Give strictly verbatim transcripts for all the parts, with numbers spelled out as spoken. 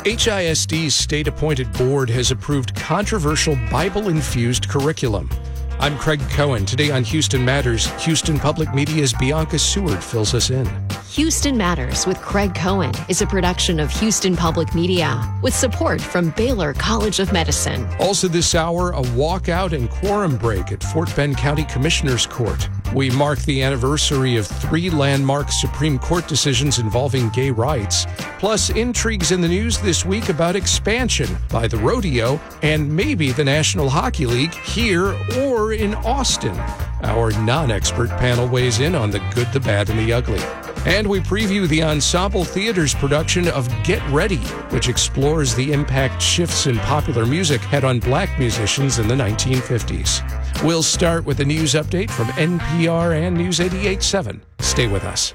H I S D's state-appointed board has approved controversial Bible-infused curriculum. I'm Craig Cohen. Today on Houston Matters, Houston Public Media's Bianca Seward fills us in. Houston Matters with Craig Cohen is a production of Houston Public Media with support from Baylor College of Medicine. Also this hour, a walkout and quorum break at Fort Bend County Commissioner's Court. We mark the anniversary of three landmark Supreme Court decisions involving gay rights, plus intrigues in the news this week about expansion by the rodeo and maybe the National Hockey League here or in Austin. Our non-expert panel weighs in on the good, the bad, and the ugly. And we preview the Ensemble Theater's production of Get Ready, which explores the impact shifts in popular music had on black musicians in the nineteen fifties. We'll start with a news update from N P R and News eighty-eight point seven. Stay with us.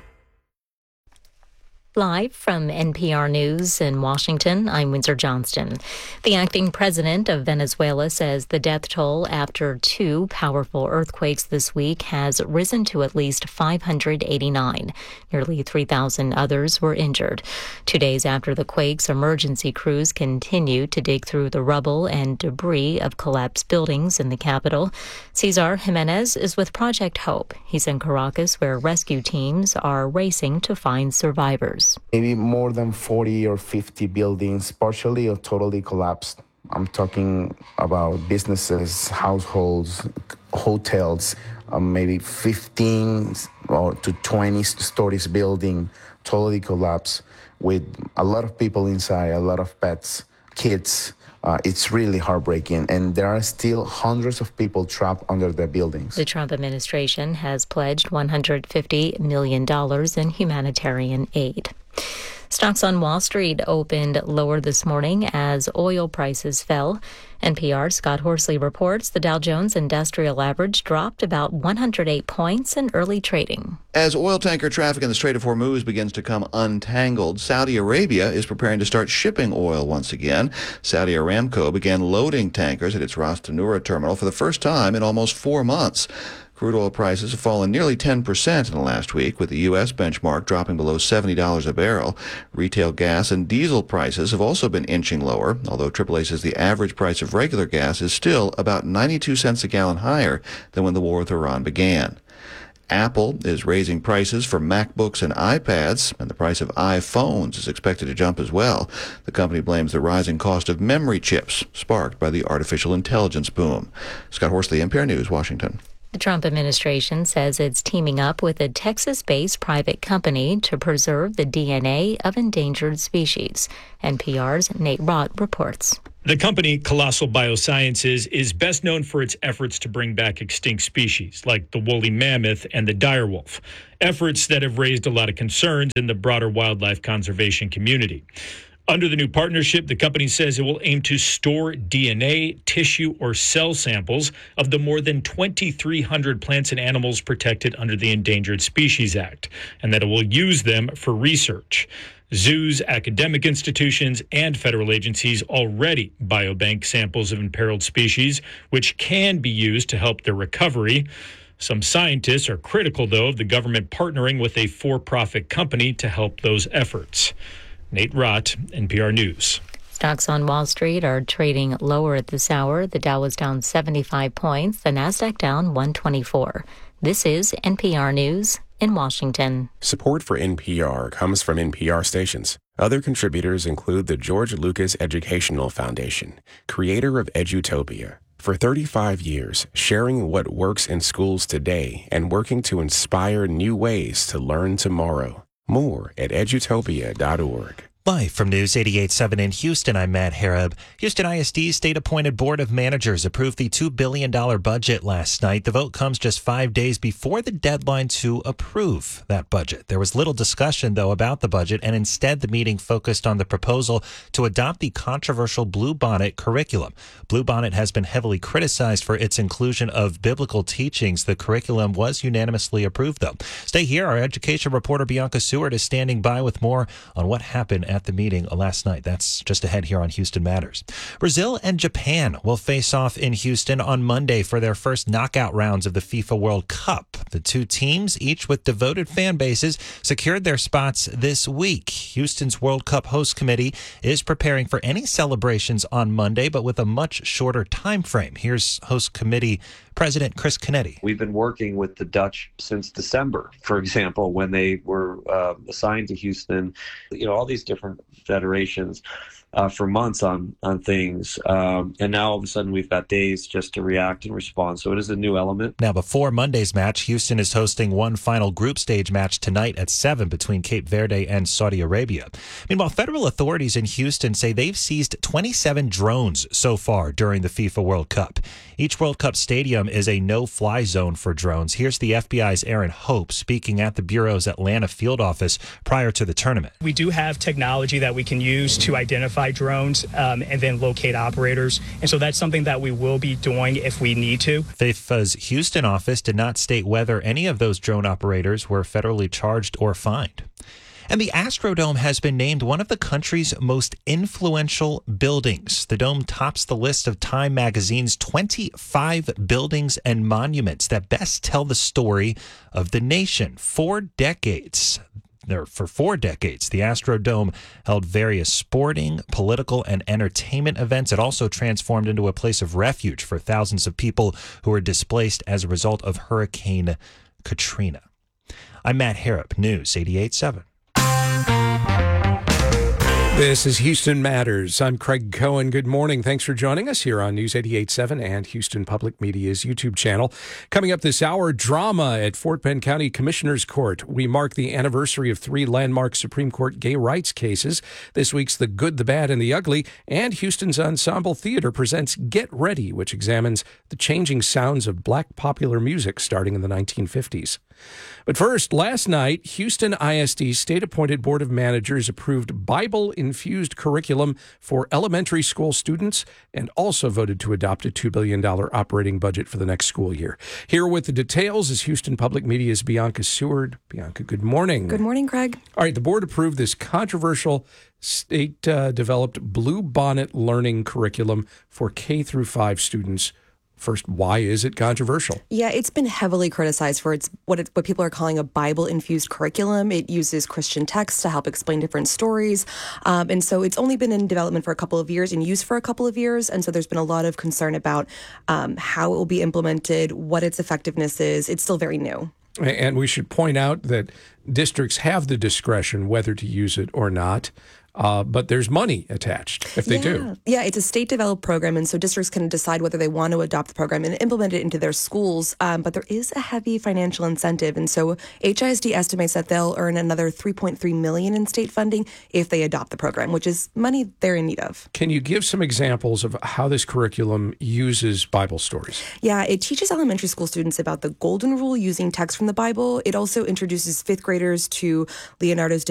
Live from N P R News in Washington, I'm Windsor Johnston. The acting president of Venezuela says the death toll after two powerful earthquakes this week has risen to at least five hundred eighty-nine. Nearly three thousand others were injured. Two days after the quakes, emergency crews continue to dig through the rubble and debris of collapsed buildings in the capital. Cesar Jimenez is with Project Hope. He's in Caracas, where rescue teams are racing to find survivors. Maybe more than forty or fifty buildings, partially or totally collapsed. I'm talking about businesses, households, hotels, um, maybe fifteen or to twenty stories building, totally collapsed with a lot of people inside, a lot of pets, kids. Uh, it's really heartbreaking, and there are still hundreds of people trapped under the buildings. The Trump administration has pledged one hundred fifty million dollars in humanitarian aid. Stocks on Wall Street opened lower this morning as oil prices fell. N P R's Scott Horsley reports the Dow Jones Industrial Average dropped about one hundred eight points in early trading. As oil tanker traffic in the Strait of Hormuz begins to come untangled, Saudi Arabia is preparing to start shipping oil once again. Saudi Aramco began loading tankers at its Ras Tanura terminal for the first time in almost four months. Crude oil prices have fallen nearly ten percent in the last week, with the U S benchmark dropping below seventy dollars a barrel. Retail gas and diesel prices have also been inching lower, although triple A says the average price of regular gas is still about ninety-two cents a gallon higher than when the war with Iran began. Apple is raising prices for MacBooks and iPads, and the price of iPhones is expected to jump as well. The company blames the rising cost of memory chips, sparked by the artificial intelligence boom. Scott Horsley, N P R News, Washington. The Trump administration says it's teaming up with a Texas-based private company to preserve the D N A of endangered species. N P R's Nate Rott reports. The company, Colossal Biosciences, is best known for its efforts to bring back extinct species like the woolly mammoth and the direwolf, efforts that have raised a lot of concerns in the broader wildlife conservation community. Under the new partnership, the company says it will aim to store D N A, tissue, or cell samples of the more than twenty-three hundred plants and animals protected under the Endangered Species Act, and that it will use them for research. Zoos, academic institutions, and federal agencies already biobank samples of imperiled species, which can be used to help their recovery. Some scientists are critical, though, of the government partnering with a for-profit company to help those efforts. Nate Rott, N P R News. Stocks on Wall Street are trading lower at this hour. The Dow was down seventy-five points, the Nasdaq down one twenty-four. This is N P R News in Washington. Support for N P R comes from N P R stations. Other contributors include the George Lucas Educational Foundation, creator of Edutopia. For thirty-five years, sharing what works in schools today and working to inspire new ways to learn tomorrow. More at edutopia dot org. Live from News eighty-eight point seven in Houston, I'm Matt Harab. Houston I S D's state-appointed Board of Managers approved the two billion dollars budget last night. The vote comes just five days before the deadline to approve that budget. There was little discussion, though, about the budget, and instead the meeting focused on the proposal to adopt the controversial Bluebonnet curriculum. Bluebonnet has been heavily criticized for its inclusion of biblical teachings. The curriculum was unanimously approved, though. Stay here. Our education reporter Bianca Seward is standing by with more on what happened at the meeting last night. That's just ahead here on Houston Matters. Brazil and Japan will face off in Houston on Monday for their first knockout rounds of the FIFA World Cup. The two teams, each with devoted fan bases, secured their spots this week. Houston's World Cup host committee is preparing for any celebrations on Monday, but with a much shorter time frame. Here's host committee President Chris Canetti. We've been working with the Dutch since December, for example, when they were uh, assigned to Houston. You know, all these different federations uh, for months on on things, um, and now all of a sudden we've got days just to react and respond. So it is a new element. Now, before Monday's match, Houston is hosting one final group stage match tonight at seven between Cape Verde and Saudi Arabia. Meanwhile, federal authorities in Houston say they've seized twenty-seven drones so far during the FIFA World Cup. Each World Cup stadium is a no-fly zone for drones. Here's the F B I's Aaron Hope speaking at the Bureau's Atlanta field office prior to the tournament. We do have technology that we can use to identify drones um, and then locate operators. And so that's something that we will be doing if we need to. FIFA's Houston office did not state whether any of those drone operators were federally charged or fined. And the Astrodome has been named one of the country's most influential buildings. The dome tops the list of Time magazine's twenty-five buildings and monuments that best tell the story of the nation. Four decades. There, for four decades, the Astrodome held various sporting, political, and entertainment events. It also transformed into a place of refuge for thousands of people who were displaced as a result of Hurricane Katrina. I'm Matt Harrop, News eighty-eight point seven. This is Houston Matters. I'm Craig Cohen. Good morning. Thanks for joining us here on News eighty-eight point seven and Houston Public Media's YouTube channel. Coming up this hour, drama at Fort Bend County Commissioner's Court. We mark the anniversary of three landmark Supreme Court gay rights cases. This week's The Good, the Bad, and the Ugly. And Houston's Ensemble Theater presents Get Ready, which examines the changing sounds of black popular music starting in the nineteen fifties. But first, last night, Houston I S D's state-appointed Board of Managers approved Bible-infused curriculum for elementary school students and also voted to adopt a two billion dollars operating budget for the next school year. Here with the details is Houston Public Media's Bianca Seward. Bianca, good morning. Good morning, Craig. All right, the board approved this controversial state-developed Blue Bonnet learning curriculum for K through five students. First, why is it controversial? Yeah, it's been heavily criticized for its what it, what people are calling a Bible-infused curriculum. It uses Christian texts to help explain different stories. Um, and so it's only been in development for a couple of years and used for a couple of years. And so there's been a lot of concern about um, how it will be implemented, what its effectiveness is. It's still very new. And we should point out that districts have the discretion whether to use it or not. Uh, but there's money attached if they yeah. do. Yeah, it's a state-developed program, and so districts can decide whether they want to adopt the program and implement it into their schools. Um, but there is a heavy financial incentive, and so H I S D estimates that they'll earn another three point three million dollars in state funding if they adopt the program, which is money they're in need of. Can you give some examples of how this curriculum uses Bible stories? Yeah, it teaches elementary school students about the Golden Rule using text from the Bible. It also introduces fifth graders to Leonardo's